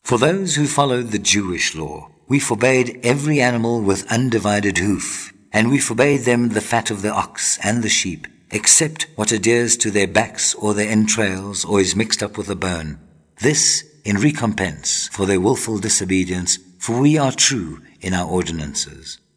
For those who followed the Jewish law, we forbade every animal with undivided hoof, and we forbade them the fat of the ox and the sheep, except what adheres to their backs or their entrails or is mixed up with a bone. This in recompense for their willful disobedience, for we are true in our ordinances.